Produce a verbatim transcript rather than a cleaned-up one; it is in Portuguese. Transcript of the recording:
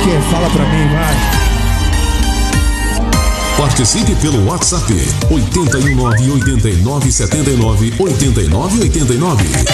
quer? Fala pra mim, vai. Participe pelo WhatsApp oito um nove, oito nove sete nove, oito nove oito nove.